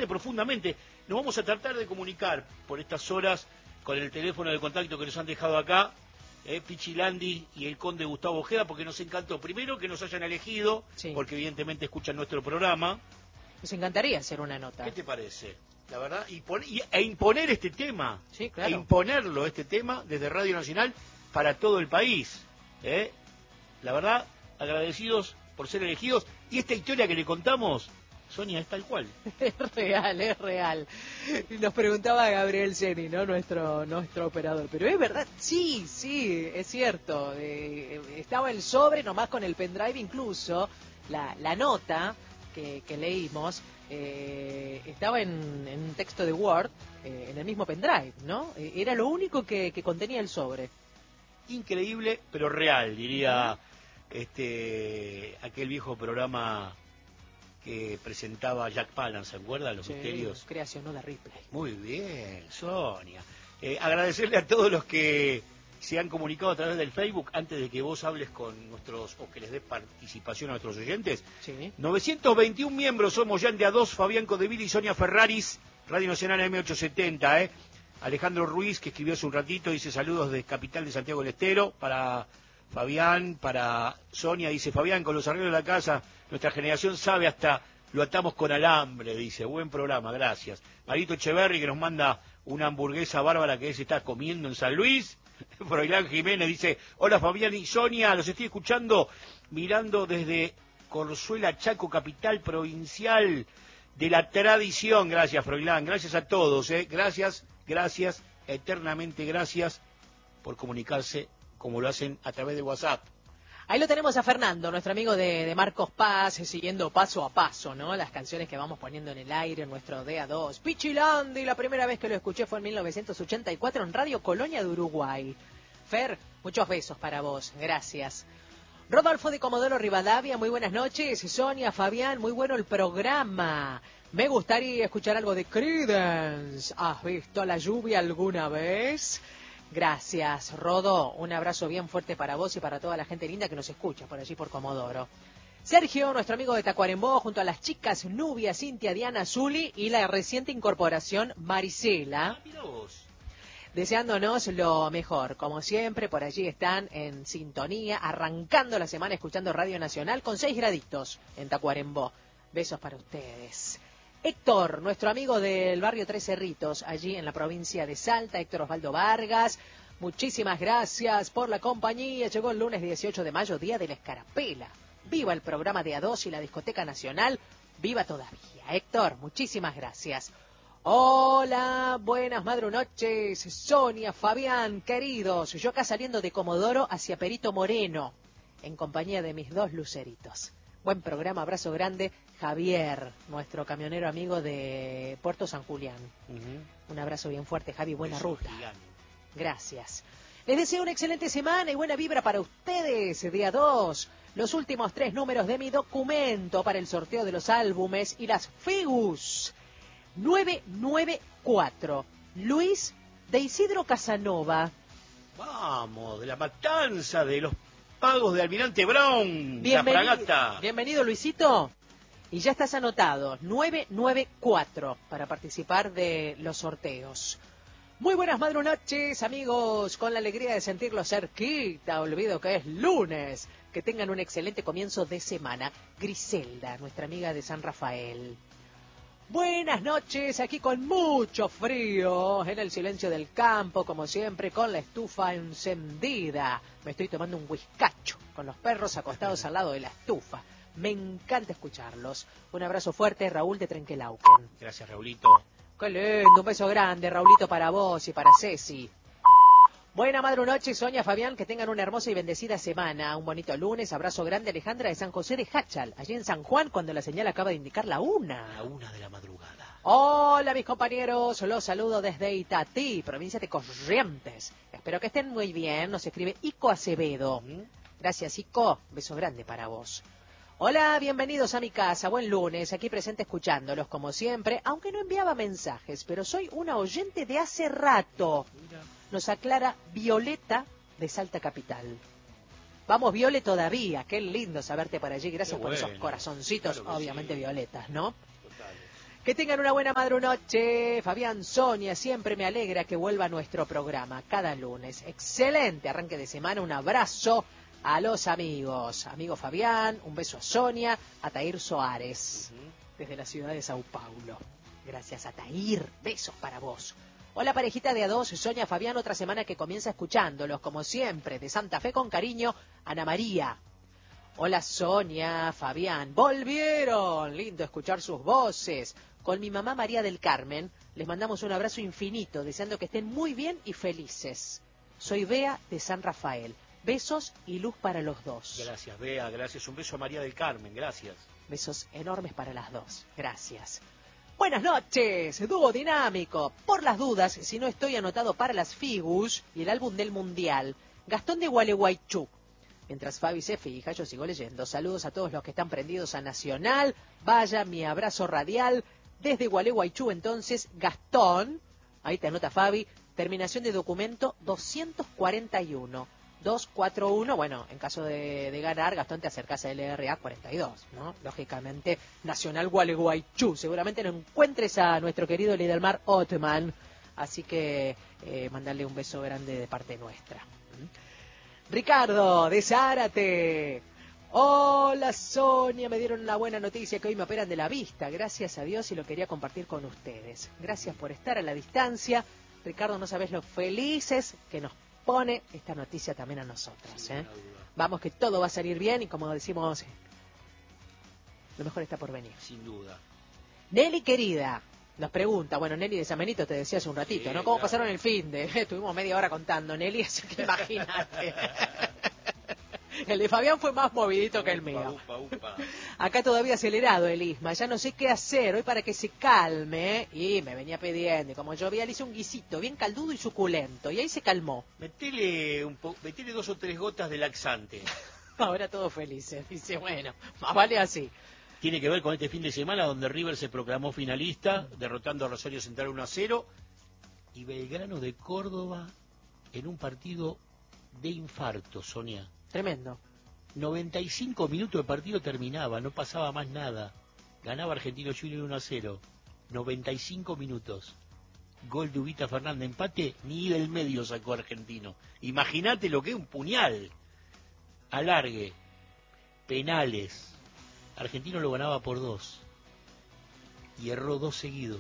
agradecerle profundamente. Nos vamos a tratar de comunicar por estas horas con el teléfono de contacto que nos han dejado acá, Pichilandi y el conde Gustavo Ojeda, porque nos encantó. Primero, que nos hayan elegido, sí, porque evidentemente escuchan nuestro programa. Nos encantaría hacer una nota. ¿Qué te parece? La verdad, e imponer este tema, sí, claro, e imponerlo, este tema, desde Radio Nacional para todo el país. La verdad, agradecidos por ser elegidos. Y esta historia que le contamos, Sonia, es tal cual. Es real, es real. Nos preguntaba Gabriel Ceni, ¿no? Nuestro operador. Pero es verdad, sí, es cierto. Estaba el sobre, nomás con el pendrive incluso, la nota que leímos, estaba en un texto de Word, en el mismo pendrive, ¿no? Era lo único que contenía el sobre. Increíble, pero real, diría aquel viejo programa que presentaba Jack Palance, ¿se acuerda? Los misterios. Creación, no de Ripley. Muy bien, Sonia. Agradecerle a todos los que se han comunicado a través del Facebook, antes de que vos hables con nuestros, o que les des participación a nuestros oyentes. Sí. 921 miembros somos ya en de a dos, Fabián Codeville y Sonia Ferraris, Radio Nacional M870, Alejandro Ruiz, que escribió hace un ratito, dice saludos de Capital de Santiago del Estero, para Fabián, para Sonia, dice Fabián, con los arreglos de la casa, nuestra generación sabe hasta lo atamos con alambre, dice, buen programa, gracias. Marito Echeverri, que nos manda una hamburguesa bárbara que él se está comiendo en San Luis. Froilán Jiménez dice, hola Fabián y Sonia, los estoy escuchando, mirando desde Corzuela, Chaco, capital provincial de la tradición. Gracias, Froilán, gracias a todos, gracias, eternamente gracias por comunicarse como lo hacen a través de WhatsApp. Ahí lo tenemos a Fernando, nuestro amigo de Marcos Paz, siguiendo paso a paso, ¿no? Las canciones que vamos poniendo en el aire en nuestro DA2. Pichilandi, la primera vez que lo escuché fue en 1984 en Radio Colonia de Uruguay. Fer, muchos besos para vos, gracias. Rodolfo de Comodoro Rivadavia, muy buenas noches. Sonia, Fabián, muy bueno el programa. Me gustaría escuchar algo de Creedence. ¿Has visto la lluvia alguna vez? Gracias, Rodo. Un abrazo bien fuerte para vos y para toda la gente linda que nos escucha por allí por Comodoro. Sergio, nuestro amigo de Tacuarembó, junto a las chicas Nubia, Cintia, Diana, Zuli y la reciente incorporación Marisela. Deseándonos lo mejor. Como siempre, por allí están en sintonía, arrancando la semana escuchando Radio Nacional con 6 graditos en Tacuarembó. Besos para ustedes. Héctor, nuestro amigo del barrio Tres Cerritos, allí en la provincia de Salta, Héctor Osvaldo Vargas, muchísimas gracias por la compañía. Llegó el lunes 18 de mayo, día de la Escarapela. Viva el programa de A2 y la Discoteca Nacional, viva todavía. Héctor, muchísimas gracias. Hola, buenas madrunoches, Sonia, Fabián, queridos. Yo acá saliendo de Comodoro hacia Perito Moreno, en compañía de mis 2 luceritos. Buen programa, abrazo grande. Javier, nuestro camionero amigo de Puerto San Julián. Un abrazo bien fuerte, Javi, buena ruta. Gracias. Les deseo una excelente semana y buena vibra para ustedes. Día 2, los últimos 3 números de mi documento para el sorteo de los álbumes y las figus. 994, Luis de Isidro Casanova. Vamos, de la matanza de los pagos de Almirante Brown, la fragata. Bienvenido, Luisito. Y ya estás anotado, 994, para participar de los sorteos. Muy buenas madrunoches, amigos, con la alegría de sentirlos cerquita. Olvido que es lunes. Que tengan un excelente comienzo de semana. Griselda, nuestra amiga de San Rafael. Buenas noches, aquí con mucho frío, en el silencio del campo, como siempre, con la estufa encendida. Me estoy tomando un whiskacho, con los perros acostados al lado de la estufa. Me encanta escucharlos. Un abrazo fuerte, Raúl de Trenquelauquen. Gracias, Raulito. Qué lindo, un beso grande, Raulito, para vos y para Ceci. Buena madrunoche, Sonia, Fabián, que tengan una hermosa y bendecida semana. Un bonito lunes, abrazo grande, Alejandra de San José de Hachal, allí en San Juan, cuando la señal acaba de indicar la 1. La 1 de la madrugada. Hola, mis compañeros, los saludo desde Itatí, provincia de Corrientes. Espero que estén muy bien, nos escribe Ico Acevedo. Gracias, Ico, beso grande para vos. Hola, bienvenidos a mi casa, buen lunes, aquí presente escuchándolos como siempre, aunque no enviaba mensajes, pero soy una oyente de hace rato. Nos aclara Violeta de Salta Capital. Vamos, Viole, todavía, qué lindo saberte por allí, gracias por esos corazoncitos, claro obviamente sí. Violetas, ¿no? Total. Que tengan una buena madrunoche. Fabián, Sonia, siempre me alegra que vuelva nuestro programa cada lunes. Excelente arranque de semana. Un abrazo a los amigos. Amigo Fabián, un beso a Sonia, a Tair Soares, desde la ciudad de Sao Paulo. Gracias a Tair. Besos para vos. Hola parejita de A2, Sonia, Fabián, otra semana que comienza escuchándolos, como siempre, de Santa Fe con cariño, Ana María. Hola Sonia, Fabián, volvieron, lindo escuchar sus voces. Con mi mamá María del Carmen, les mandamos un abrazo infinito, deseando que estén muy bien y felices. Soy Bea de San Rafael, besos y luz para los dos. Gracias, Bea, gracias, un beso a María del Carmen, gracias. Besos enormes para las dos, gracias. Buenas noches, dúo dinámico. Por las dudas, si no estoy anotado para las Figus y el álbum del Mundial, Gastón de Gualeguaychú. Mientras Fabi se fija, yo sigo leyendo. Saludos a todos los que están prendidos a Nacional. Vaya mi abrazo radial desde Gualeguaychú. Entonces, Gastón, ahí te anota Fabi, terminación de documento 241. 241, bueno, en caso de ganar, Gastón, te acercas a LRA 42, ¿no? Lógicamente, Nacional Gualeguaychú. Seguramente no encuentres a nuestro querido Lidelmar Ottman, así que mandarle un beso grande de parte nuestra. Ricardo, de Zárate. Hola Sonia, me dieron una buena noticia que hoy me operan de la vista, gracias a Dios, y lo quería compartir con ustedes. Gracias por estar a la distancia. Ricardo, no sabés lo felices que nos pone esta noticia también a nosotros, ¿eh? Vamos, que todo va a salir bien y como decimos, lo mejor está por venir. Sin duda. Nelly querida, nos pregunta, bueno, Nelly de San Benito te decía hace un ratito, ¿no? ¿Cómo pasaron el fin de? Estuvimos media hora contando, Nelly, así que imagínate. El de Fabián fue más movidito que el mío. Acá todavía acelerado el Isma, ya no sé qué hacer hoy para que se calme, ¿eh? Y me venía pidiendo, y como yo vi, le hice un guisito bien caldudo y suculento, y ahí se calmó. Metele 2 o 3 gotas de laxante. Ahora todos felices, dice, bueno, más vale así. Tiene que ver con este fin de semana donde River se proclamó finalista, derrotando a Rosario Central 1-0, y Belgrano de Córdoba en un partido de infarto, Sonia. Tremendo. 95 minutos de partido terminaba, no pasaba más nada. Ganaba Argentino Junior 1-0. 95 minutos. Gol de Ubita Fernández, empate, ni del medio sacó Argentino. Imagínate lo que es un puñal. Alargue, penales. Argentino lo ganaba por 2. Y erró 2 seguidos.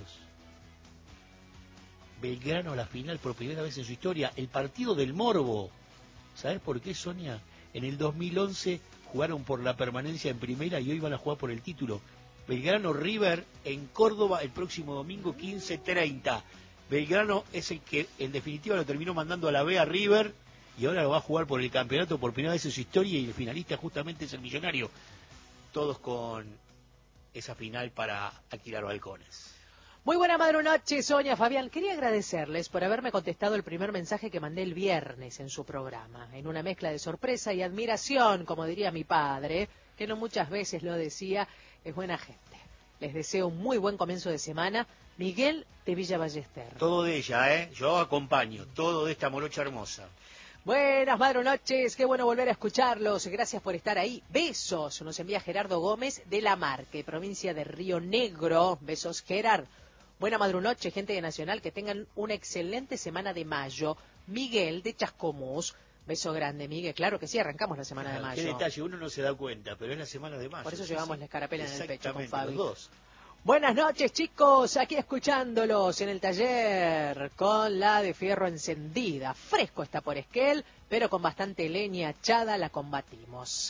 Belgrano a la final por primera vez en su historia. El partido del morbo. ¿Sabes por qué, Sonia? En el 2011 jugaron por la permanencia en primera y hoy van a jugar por el título. Belgrano River en Córdoba el próximo domingo 15:30. Belgrano es el que en definitiva lo terminó mandando a la B a River y ahora lo va a jugar por el campeonato por primera vez en su historia y el finalista justamente es el Millonario. Todos con esa final para alquilar balcones. Muy buena madrunoche, Sonia, Fabián. Quería agradecerles por haberme contestado el primer mensaje que mandé el viernes en su programa, en una mezcla de sorpresa y admiración, como diría mi padre, que no muchas veces lo decía, es buena gente. Les deseo un muy buen comienzo de semana. Miguel de Villa Ballester. Todo de ella, yo acompaño, todo de esta morocha hermosa. Buenas madrunoches, qué bueno volver a escucharlos, gracias por estar ahí. Besos, nos envía Gerardo Gómez de La Marque, provincia de Río Negro. Besos, Gerard. Buena madrunoche, gente de Nacional, que tengan una excelente semana de mayo. Miguel de Chascomús. Beso grande, Miguel. Claro que sí, arrancamos la semana de mayo. Qué detalle, uno no se da cuenta, pero es la semana de mayo. Por eso llevamos la escarapela en el pecho con Fabi. Los dos. Buenas noches, chicos, aquí escuchándolos en el taller con la de fierro encendida. Fresco está por Esquel, pero con bastante leña echada la combatimos.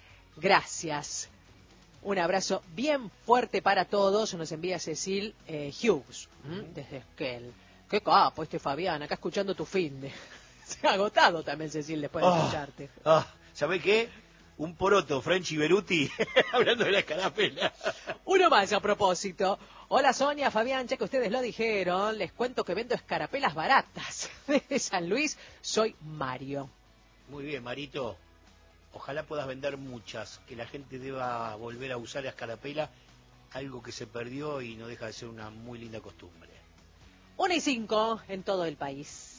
Gracias. Un abrazo bien fuerte para todos. Nos envía Cecil Hughes, desde Esquel. Qué capo este Fabián, acá escuchando tu finde. Se ha agotado también Cecil después de escucharte. ¿Sabés qué? Un poroto, Frenchy Beruti, hablando de la escarapela. Uno más a propósito. Hola Sonia, Fabián, ya que ustedes lo dijeron, les cuento que vendo escarapelas baratas. Desde San Luis, soy Mario. Muy bien, Marito. Ojalá puedas vender muchas, que la gente deba volver a usar la escarapela, algo que se perdió y no deja de ser una muy linda costumbre. 1:05 en todo el país.